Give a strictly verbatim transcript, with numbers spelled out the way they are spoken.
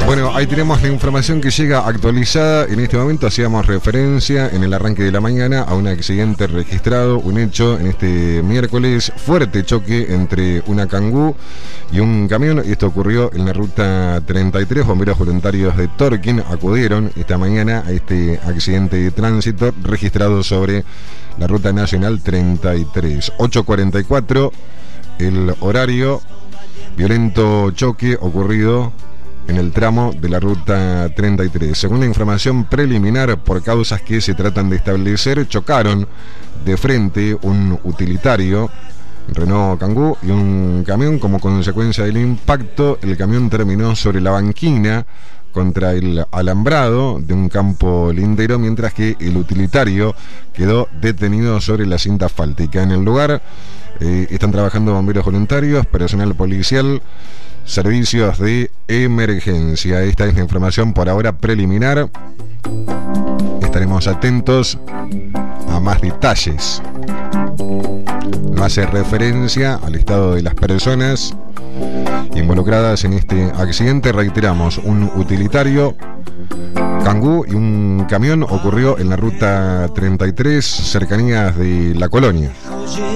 Bueno, ahí tenemos la información que llega actualizada. En este momento hacíamos referencia en el arranque de la mañana a un accidente registrado, un hecho en este miércoles, fuerte choque entre una Kangoo y un camión. Esto ocurrió en la ruta treinta y tres. Bomberos voluntarios de Torquín acudieron esta mañana a este accidente de tránsito registrado sobre la ruta nacional treinta y tres. ocho cuarenta y cuatro el horario. Violento choque ocurrido en el tramo de la ruta treinta y tres. Según la información preliminar, por causas que se tratan de establecer, chocaron de frente un utilitario Renault Kangoo y un camión. Como consecuencia del impacto, el camión terminó sobre la banquina contra el alambrado de un campo lindero, mientras que el utilitario quedó detenido sobre la cinta asfáltica. En el lugar eh, están trabajando bomberos voluntarios, personal policial, servicios de emergencia. Esta es la información por ahora preliminar. Estaremos atentos a más detalles. No hace referencia al estado de las personas involucradas en este accidente. Reiteramos, un utilitario Kangoo y un camión ocurrió en la ruta treinta y tres, cercanías de La Colonia.